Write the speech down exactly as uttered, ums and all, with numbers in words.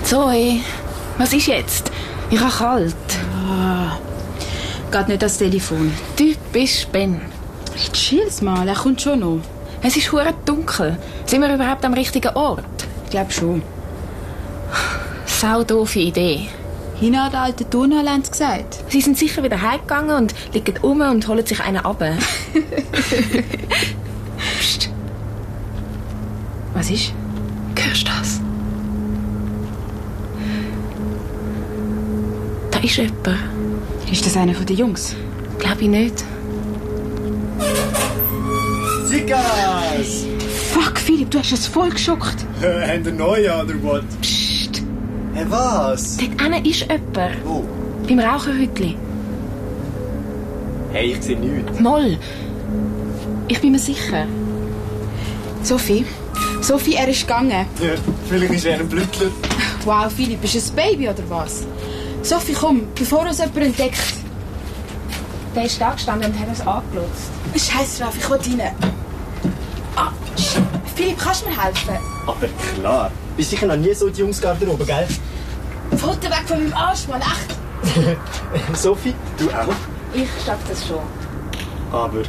Zoe, was ist jetzt? Ich habe kalt. Ah, geht nicht ans Telefon. Typisch Ben. Ich chill's mal, er kommt schon noch. Es ist hure dunkel. Sind wir überhaupt am richtigen Ort? Ich glaube schon. Sau doofe Idee. Hina der alte Turnhalle haben sie gesagt. Sie sind sicher wieder heimgegangen und liegen um und holen sich einen ab. Psst. Was ist? Hörst du das? Da ist jemand. Ist das einer von den Jungs? Glaube ich nicht. Zigas! Fuck, Philipp, du hast es voll geschockt. Äh, haben ihr neue oder was? Psst. Hä, was? Dort hinten ist jemand. Wo? Beim Raucherhütli. Hey, ich sehe nichts. Moll. Ich bin mir sicher. Sophie? Sophie, er ist gegangen. Ja, vielleicht ist er ein Blütler. Wow, Philipp, ist es ein Baby oder was? Sophie, komm, bevor uns jemand entdeckt. Der ist da gestanden und hat uns angelotzt. Scheiße drauf, ich will rein. Ah, shit. Philipp, kannst du mir helfen? Aber klar. Bist sicher noch nie so die Jungsgarderobe, gell? Foto weg von meinem Arsch, Mann, echt. Sophie, du auch? Ich schaff das schon. Aber